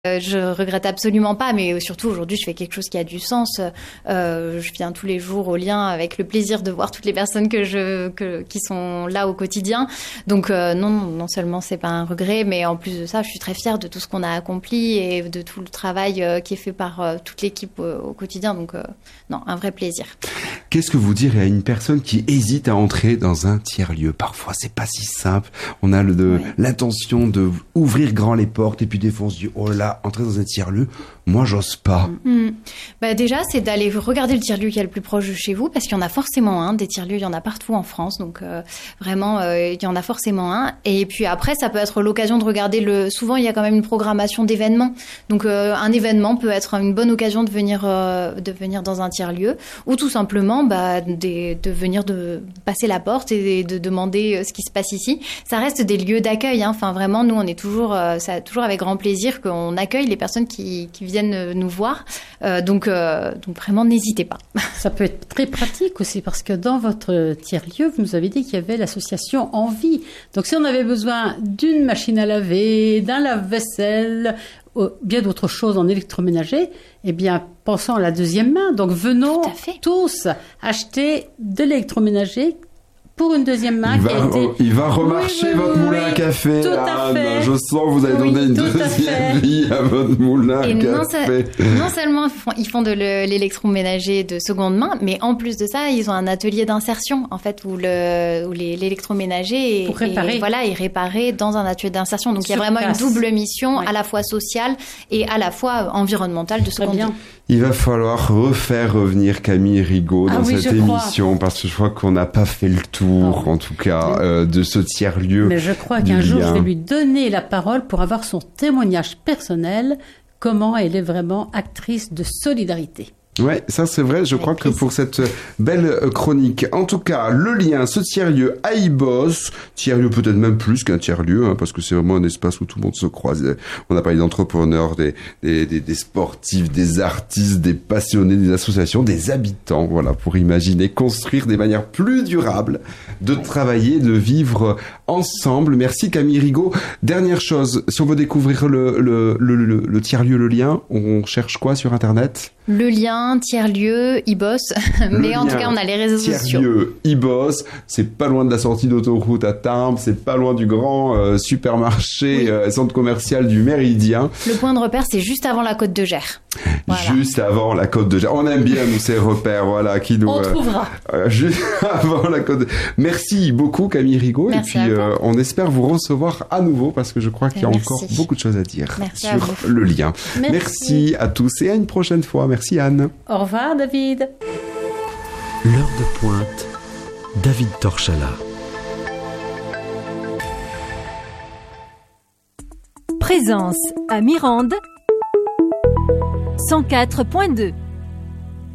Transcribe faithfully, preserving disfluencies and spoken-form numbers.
Euh, je regrette absolument pas, mais surtout aujourd'hui je fais quelque chose qui a du sens. Euh, je viens tous les jours au lien avec le plaisir de voir toutes les personnes que je que, qui sont là au quotidien. Donc euh, non, non seulement c'est pas un regret, mais en plus de ça, je suis très fière de tout ce qu'on a accompli et de tout le travail euh, qui est fait par euh, toute l'équipe euh, au quotidien. Donc euh, non, un vrai plaisir. Qu'est-ce que vous direz à une personne qui hésite à entrer dans un tiers-lieu? Parfois, c'est pas si simple. On a le, de, oui. l'intention de ouvrir grand les portes et puis des fois on se dit oh là, entrer dans un tiers-lieu, moi j'ose pas. Mmh. Bah déjà, c'est d'aller regarder le tiers-lieu qui est le plus proche de chez vous, parce qu'il y en a forcément un. Des tiers-lieux, il y en a partout en France, donc euh, vraiment, euh, il y en a forcément un. Et puis après, ça peut être l'occasion de regarder le. Souvent, il y a quand même une programmation d'événements, donc euh, un événement peut être une bonne occasion de venir, euh, de venir dans un tiers-lieu, ou tout simplement, bah, de, de venir de passer la porte et de demander ce qui se passe ici. Ça reste des lieux d'accueil, hein. Enfin vraiment, nous, on est toujours, euh, ça, toujours avec grand plaisir qu'on accueille les personnes qui, qui viennent nous voir. Euh, donc, euh, donc vraiment, n'hésitez pas. Ça peut être très pratique aussi parce que dans votre tiers-lieu, vous nous avez dit qu'il y avait l'association Envie. Donc, si on avait besoin d'une machine à laver, d'un lave-vaisselle, bien d'autres choses en électroménager, eh bien, pensons à la deuxième main. Donc, venons tous acheter de l'électroménager pour une deuxième main. Il va, qui a été... il va remarcher oui, oui, votre oui, moulin à café. Tout à Anne. fait. Je sens que vous avez donné oui, une deuxième vie à votre moulin et à non, café. Ça, non seulement ils font, ils font de le, l'électroménager de seconde main, mais en plus de ça, ils ont un atelier d'insertion, en fait, où, le, où les, l'électroménager est, pour réparer. est, voilà, est réparé dans un atelier d'insertion. Donc, Sur il y a vraiment place. Une double mission, oui. à la fois sociale et à la fois environnementale de seconde main. Il va falloir refaire revenir Camille Rigaud dans ah oui, cette émission, crois. Parce que je crois qu'on n'a pas fait le tour, non. en tout cas, euh, de ce tiers-lieu. Mais je crois qu'un jour, je vais lui donner la parole pour avoir son témoignage personnel, comment elle est vraiment actrice de solidarité. Ouais, ça c'est vrai, je crois que pour cette belle chronique. En tout cas, le lien, ce tiers-lieu à Ibos, tiers-lieu peut-être même plus qu'un tiers-lieu, hein, parce que c'est vraiment un espace où tout le monde se croise. On a parlé d'entrepreneurs, des, des, des, des sportifs, des artistes, des passionnés, des associations, des habitants, voilà, pour imaginer construire des manières plus durables de travailler, de vivre ensemble. Merci Camille Rigaud. Dernière chose, si on veut découvrir le, le, le, le, le tiers-lieu, le lien, on cherche quoi sur Internet? Le lien, tiers-lieu, Ibos, mais en tout cas on a les réseaux tiers sociaux. Tiers-lieu, Ibos, c'est pas loin de la sortie d'autoroute à Tarbes, c'est pas loin du grand euh, supermarché, oui. euh, centre commercial du Méridien. Le point de repère, c'est juste avant la Côte de Gers. Voilà. Juste avant la Côte de Gers. On aime bien nous ces repères, voilà, qui nous. On euh, trouvera. Euh, juste avant la Côte. De... Merci beaucoup Camille Rigaud. Merci et puis euh, on espère vous recevoir à nouveau parce que je crois qu'il y a Merci. encore beaucoup de choses à dire Merci sur à le lien. Merci. Merci à tous et à une prochaine fois. Merci Anne. Au revoir David. L'heure de pointe, David Torchala. Présence à Mirande, cent quatre point deux.